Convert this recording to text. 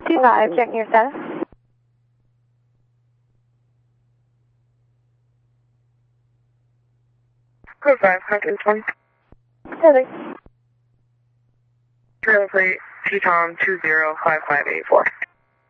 25, checking your status. Code 5, Hawkins 1. Perfect. Trailer plate, T-Tom 205584.